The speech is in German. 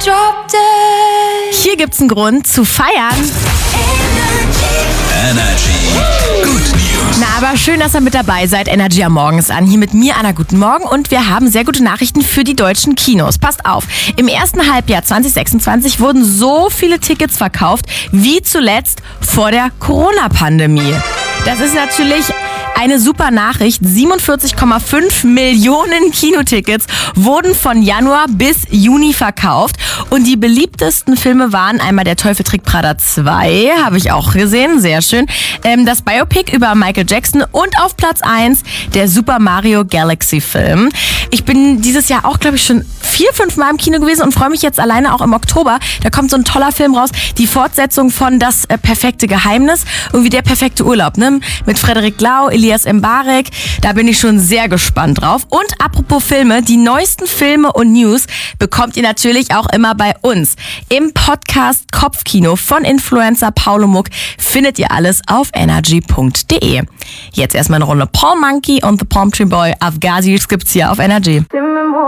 Hier gibt's einen Grund zu feiern. Energy. Good News. Na, aber schön, dass ihr mit dabei seid. Energy am Morgen ist an. Hier mit mir, Anna, guten Morgen. Und wir haben sehr gute Nachrichten für die deutschen Kinos. Passt auf, im ersten Halbjahr 2026 wurden so viele Tickets verkauft, wie zuletzt vor der Corona-Pandemie. Das ist natürlich eine super Nachricht. 47,5 Millionen Kinotickets wurden von Januar bis Juni verkauft. Und die beliebtesten Filme waren einmal Der Teufel trägt Prada 2, habe ich auch gesehen, sehr schön. Das Biopic über Michael Jackson und auf Platz 1 der Super Mario Galaxy Film. Ich bin dieses Jahr auch, glaube ich, schon 4-5 Mal im Kino gewesen und freue mich jetzt alleine auch im Oktober. Da kommt so ein toller Film raus, die Fortsetzung von Das perfekte Geheimnis, irgendwie der perfekte Urlaub, ne? Mit Frederik Lau, Elias Mbarek. Da bin ich schon sehr gespannt drauf. Und apropos Filme, die neuesten Filme und News bekommt ihr natürlich auch immer bei uns. Im Podcast Kopfkino von Influencer Paulo Muck findet ihr alles auf energy.de. Jetzt erstmal eine Runde Paul Monkey und The Palm Tree Boy. Afghazis gibt's hier auf Energy.